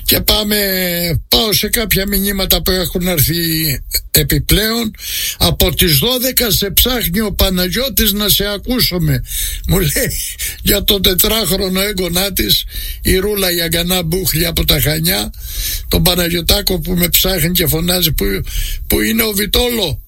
Και πάω σε κάποια μηνύματα που έχουν έρθει επιπλέον. Από τις 12 σε ψάχνει ο Παναγιώτης να σε ακούσουμε, μου λέει, για το 4χρονο έγκονά της, η Ρούλα η Αγκανά Μπούχλη από τα Χανιά, τον Παναγιωτάκο που με ψάχνει και φωνάζει που είναι ο Βιτόλο.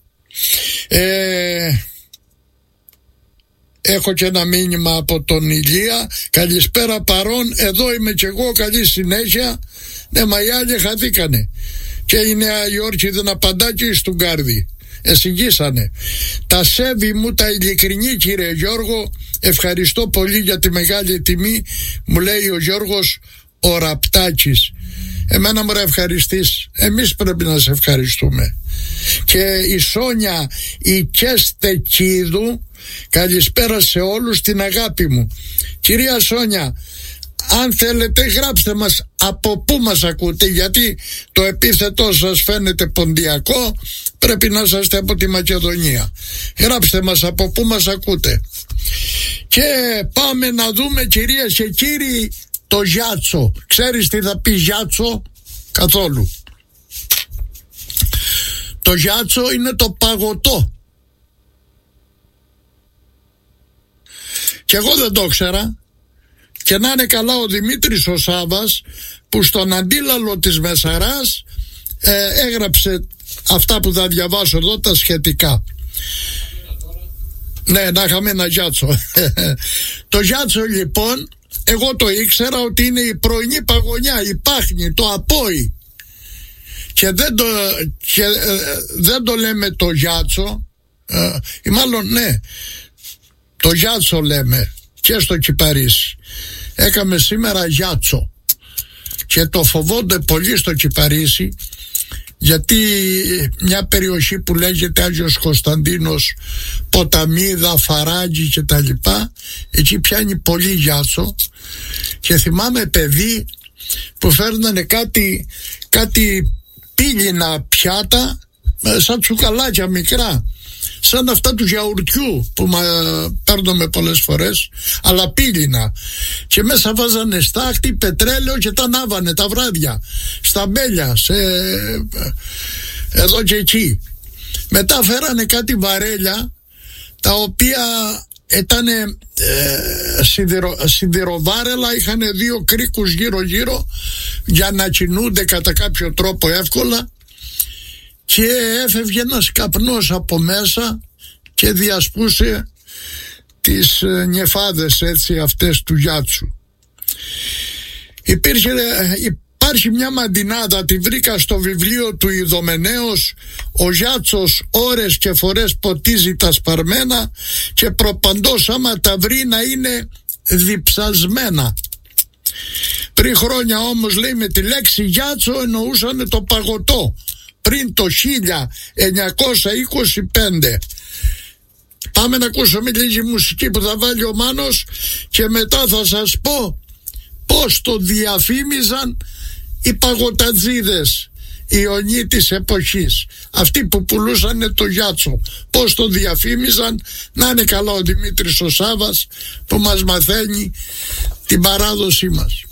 Έχω και ένα μήνυμα από τον Ηλία. Καλησπέρα παρών, εδώ είμαι κι εγώ, καλή συνέχεια. Ναι, μα οι άλλοι χαθήκανε. Και η Νέα Υόρκη δεν απαντά και η Στουγκάρδη. Εσυγγίσανε. Τα σέβη μου τα ειλικρινή, κύριε Γιώργο. Ευχαριστώ πολύ για τη μεγάλη τιμή, μου λέει ο Γιώργος ο Ραπτάκης. Εμένα μου ευχαριστείς. Εμείς πρέπει να σε ευχαριστούμε. Και η Σόνια η Κεστεκίδου, καλησπέρα σε όλους, την αγάπη μου. Κυρία Σόνια, αν θέλετε γράψτε μας από πού μας ακούτε, γιατί το επίθετό σας φαίνεται ποντιακό, πρέπει να είσαστε από τη Μακεδονία. Γράψτε μας από πού μας ακούτε. Και πάμε να δούμε, κυρίες και κύριοι, το γιάτσο. Ξέρεις τι θα πει γιάτσο? Καθόλου. Το γιάτσο είναι το παγωτό. Και εγώ δεν το ήξερα. Και να είναι καλά ο Δημήτρης ο Σάβας, που στον αντίλαλο της Μεσαράς έγραψε αυτά που θα διαβάσω εδώ, τα σχετικά. Ναι, να είχαμε ένα γιάτσο. Το γιάτσο λοιπόν, εγώ το ήξερα ότι είναι η πρωινή παγωνιά, η πάχνη, το απόι. Και δεν το λέμε το γιάτσο, ή μάλλον ναι, το γιάτσο λέμε και στο Κυπαρίσι. Έκαμε σήμερα γιάτσο και το φοβόνται πολύ στο Κυπαρίσι, γιατί μια περιοχή που λέγεται Άγιος Κωνσταντίνος, Ποταμίδα, Φαράγγι και τα λοιπά, εκεί πιάνει πολύ γιάτσο. Και θυμάμαι παιδί που φέρνανε κάτι πύληνα πιάτα, σαν τσουκαλάκια μικρά, σαν αυτά του γιαουρτιού που παίρνουμε πολλές φορές, αλλά πύληνα, και μέσα βάζανε στάχτη, πετρέλαιο και τα ανάβανε τα βράδια στα μπέλια, εδώ και εκεί. Μετά φέρανε κάτι βαρέλια, τα οποία ήταν σιδηροβάρελα, είχαν 2 κρίκους γύρω γύρω για να κινούνται κατά κάποιο τρόπο εύκολα, και έφευγε ένας καπνός από μέσα και διασπούσε τις νεφάδες έτσι αυτές του γιάτσου. Υπάρχει μια μαντινάδα, τη βρήκα στο βιβλίο του Ιδωμενέως. Ο γιάτσος ώρες και φορές ποτίζει τα σπαρμένα και προπαντός άμα τα βρει να είναι διψασμένα. Πριν χρόνια όμως, λέει, με τη λέξη γιάτσο εννοούσαν το παγωτό, πριν το 1925. Πάμε να ακούσουμε λίγη μουσική που θα βάλει ο Μάνος και μετά θα σας πω πώς το διαφήμιζαν οι παγωτατζίδες, οι ιονοί της εποχής, αυτοί που πουλούσαν το γιάτσο, πώς το διαφήμιζαν. Να είναι καλά ο Δημήτρης ο Σάβας που μας μαθαίνει την παράδοσή μας.